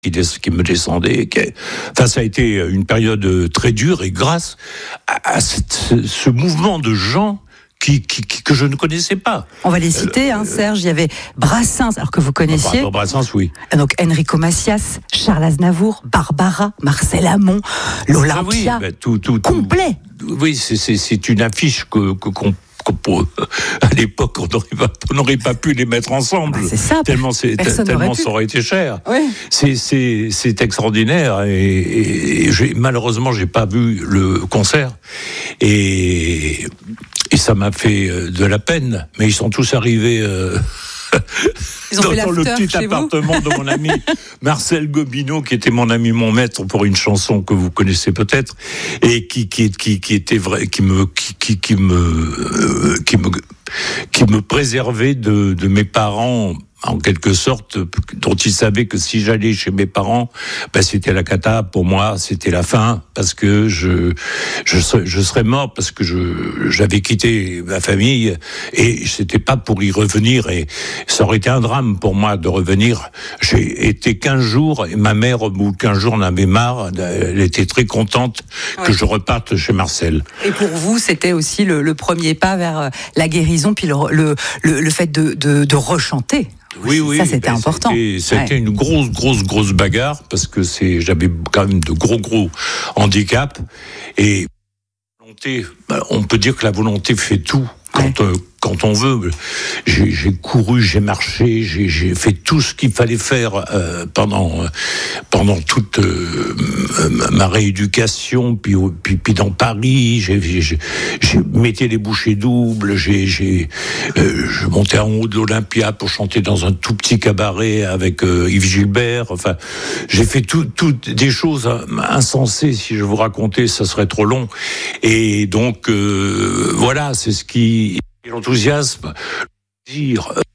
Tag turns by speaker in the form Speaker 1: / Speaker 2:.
Speaker 1: qui me descendaient. Enfin, ça a été une période très dure, et grâce à ce mouvement de gens que je ne connaissais pas.
Speaker 2: On va les citer, Serge. Il y avait Brassens, alors que vous connaissiez.
Speaker 1: Brassens, oui.
Speaker 2: Donc Enrico Macias, Charles Aznavour, Barbara, Marcel Amont, l'Olympia.
Speaker 1: Tout
Speaker 2: complet.
Speaker 1: Oui, c'est une affiche à l'époque, on n'aurait pas pu les mettre ensemble.
Speaker 2: C'est ça.
Speaker 1: Tellement ça aurait été cher.
Speaker 2: Oui.
Speaker 1: C'est extraordinaire. Et malheureusement, j'ai pas vu le concert. Et ça m'a fait de la peine. Mais ils sont tous arrivés. Dans le petit appartement de mon ami Marcel Gobineau, qui était mon ami, mon maître pour une chanson que vous connaissez peut-être, et qui était vrai, qui me préservait de mes parents, en quelque sorte, dont il savait que si j'allais chez mes parents, c'était la cata pour moi, c'était la fin, parce que je serais mort, parce que j'avais quitté ma famille, et c'était pas pour y revenir, et ça aurait été un drame pour moi de revenir. J'ai été 15 jours, et ma mère, au bout de 15 jours, en avait marre, elle était très contente que je reparte chez Marcel.
Speaker 2: Et pour vous, c'était aussi le premier pas vers la guérison, puis le fait de rechanter.
Speaker 1: Oui,
Speaker 2: ça c'était important.
Speaker 1: C'était une grosse bagarre, parce que j'avais quand même de gros handicaps, et on peut dire que la volonté fait tout. Quand on veut, j'ai couru, j'ai marché, j'ai fait tout ce qu'il fallait faire pendant toute ma rééducation, puis dans Paris, je mettais les bouchées doubles, je montais en haut de l'Olympia pour chanter dans un tout petit cabaret avec Yves Gilbert. Enfin, j'ai fait toutes des choses insensées. Si je vous racontais, ça serait trop long. Et donc voilà, c'est ce qui l'enthousiasme, dire